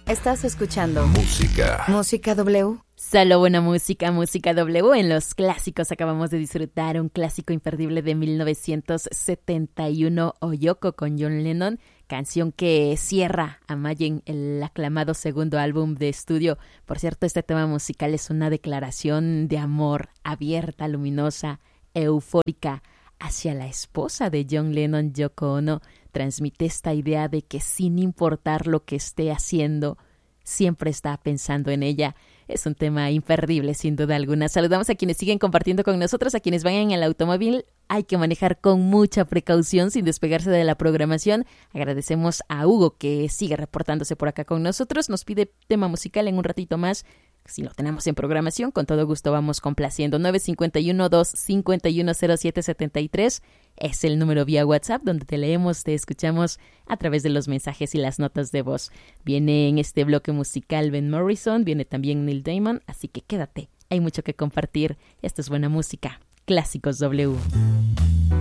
Estás escuchando Música W. Solo buena música, música W. En los clásicos acabamos de disfrutar un clásico imperdible de 1971, Oyoko con John Lennon, canción que cierra a Imagine, el aclamado segundo álbum de estudio. Por cierto, este tema musical es una declaración de amor abierta, luminosa, eufórica hacia la esposa de John Lennon, Yoko Ono. Transmite esta idea de que sin importar lo que esté haciendo, siempre está pensando en ella. Es un tema imperdible, sin duda alguna. Saludamos a quienes siguen compartiendo con nosotros, a quienes van en el automóvil. Hay que manejar con mucha precaución sin despegarse de la programación. Agradecemos a Hugo, que sigue reportándose por acá con nosotros. Nos pide tema musical en un ratito más. Si lo tenemos en programación, con todo gusto vamos complaciendo. 951-251-0773 es el número vía WhatsApp, donde te leemos, te escuchamos a través de los mensajes y las notas de voz. Viene en este bloque musical Van Morrison, viene también Neil Diamond, así que quédate. Hay mucho que compartir. Esto es buena música. Clásicos W.